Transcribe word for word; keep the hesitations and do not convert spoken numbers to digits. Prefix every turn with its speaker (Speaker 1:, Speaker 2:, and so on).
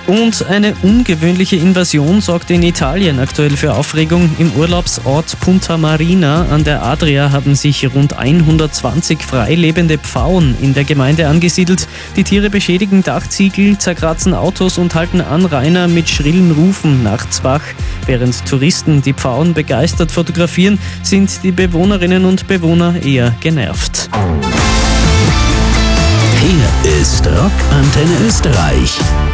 Speaker 1: Und eine ungewöhnliche Invasion sorgte in Italien aktuell für Aufregung. Im Urlaubsort Punta Marina an der Adria haben sich rund hundertzwanzig freilebende Pfauen in der Gemeinde angesiedelt. Die Tiere beschädigen Dachziegel, zerkratzen Autos und halten Anrainer mit schrillen Rufen nachts wach. Während Touristen die Pfauen begeistert fotografieren, sind die Bewohnerinnen und Bewohner eher genervt.
Speaker 2: Hier ist Rock Antenne Österreich.